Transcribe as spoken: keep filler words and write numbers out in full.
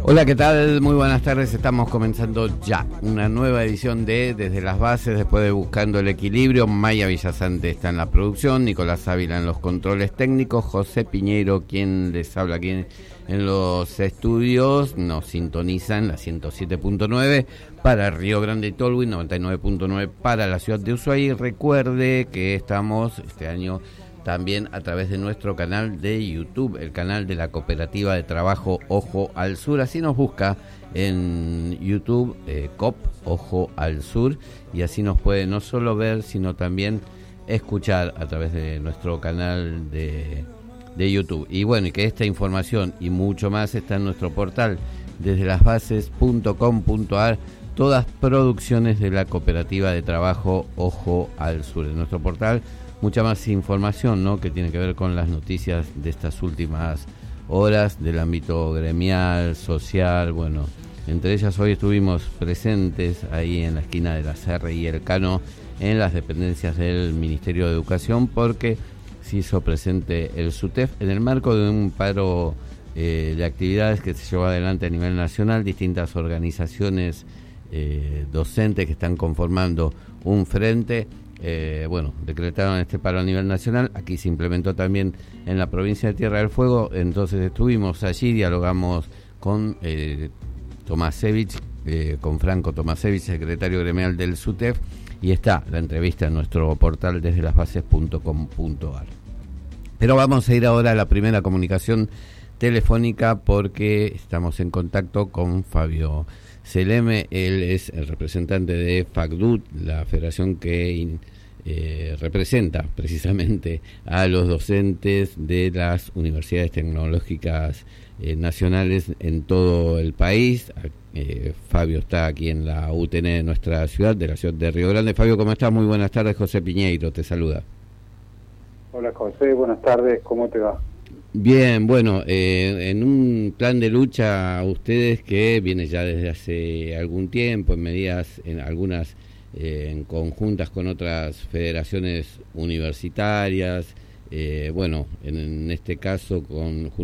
Hola, ¿qué tal? Muy buenas tardes. Estamos comenzando ya una nueva edición de Desde las Bases, después de Buscando el Equilibrio. Maya Villasante está en la producción, Nicolás Ávila en los controles técnicos, José Piñeiro, quien les habla aquí en, en los estudios, nos sintoniza en la ciento siete punto nueve para Río Grande y Tolwyn, noventa y nueve punto nueve para la ciudad de Ushuaia. Y recuerde que estamos este año también a través de nuestro canal de YouTube, el canal de la Cooperativa de Trabajo Ojo al Sur. Así nos busca en YouTube, eh, C O P Ojo al Sur, y así nos puede no solo ver, sino también escuchar a través de nuestro canal de, de YouTube. Y bueno, y que esta información y mucho más está en nuestro portal, desde las bases punto com punto a r, todas producciones de la Cooperativa de Trabajo Ojo al Sur. En nuestro portal mucha más información, ¿no?, que tiene que ver con las noticias de estas últimas horas del ámbito gremial, social. Bueno, entre ellas hoy estuvimos presentes ahí en la esquina de la Serra y el Cano, en las dependencias del Ministerio de Educación, porque se hizo presente el SUTEF en el marco de un paro eh, de actividades que se llevó adelante a nivel nacional. Distintas organizaciones eh, docentes que están conformando un frente Eh, bueno, decretaron este paro a nivel nacional. Aquí se implementó también en la provincia de Tierra del Fuego. Entonces estuvimos allí, dialogamos con eh, Tomasevich, eh, con Franco Tomasevich, secretario gremial del SUTEF, y está la entrevista en nuestro portal desde las bases punto com punto a r. Pero vamos a ir ahora a la primera comunicación telefónica, porque estamos en contacto con Fabio Seleme. Él es el representante de FACDUT, la federación que eh, representa precisamente a los docentes de las universidades tecnológicas eh, nacionales en todo el país. Eh, Fabio está aquí en la U T N de nuestra ciudad, de la ciudad de Río Grande. Fabio, ¿cómo estás? Muy buenas tardes. José Piñeiro te saluda. Hola José, buenas tardes, ¿cómo te va? Bien, bueno, eh, en un plan de lucha ustedes que viene ya desde hace algún tiempo, en medidas, en algunas eh, en conjuntas con otras federaciones universitarias, eh, bueno, en, en este caso con